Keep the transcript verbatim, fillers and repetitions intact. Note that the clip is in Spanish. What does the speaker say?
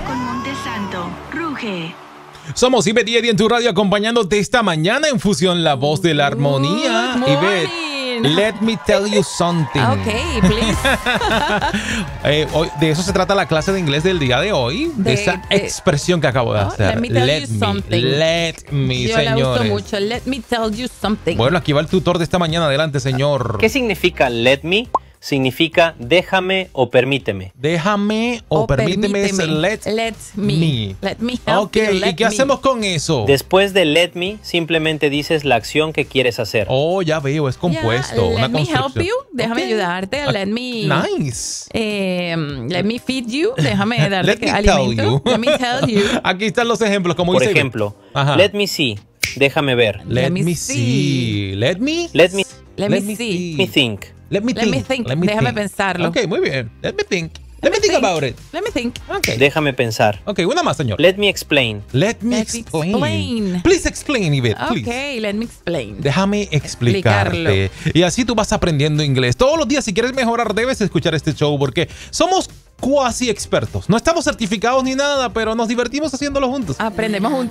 con Montesanto. Ruge. Somos Ivette y Eddie en tu radio acompañándote esta mañana en Fusión La Voz de la Armonía. Good Ivette, morning. let me tell you something. Ok, please. Eh, hoy- de eso se trata la clase de inglés del día de hoy. De, De- esa de- expresión que acabo de Oh, hacer. let me tell you me, something. let me, Yo la uso señores. mucho. Let me tell you something. Bueno, aquí va el tutor de esta mañana. Adelante, señor. ¿Qué significa let me? Significa déjame o permíteme. Déjame o, O permíteme, es let, Let me. me. Let me help Ok, you. ¿y Let qué me. hacemos con eso? Después de let me, simplemente dices la acción que quieres hacer. Oh, ya veo, es compuesto. Yeah, una let me help construcción. you. Déjame Ok. ayudarte. Ah, Let me. Nice. eh, let me feed you. Déjame darte Let me alimento. tell you. Let me tell you. Aquí están los ejemplos, como Por dice Ivette. ejemplo, Ajá. let me see. Déjame ver. Let, me see. Let me. Let me, Let, me see. me think. Let me Let think. me think. Déjame pensarlo. Ok, muy bien. Let me think. Let, me think, about it. Let me think. Ok. Déjame pensar. Ok, una más, señor. Let me explain. Let me Let me explain. explain. Please explain, Ivette, please. Ok, let me explain. Déjame explicarte. Explicarlo. Y así tú vas aprendiendo inglés. Todos los días, si quieres mejorar, debes escuchar este show porque somos cuasi expertos. No estamos certificados ni nada, pero nos divertimos haciéndolo juntos. Aprendemos juntos.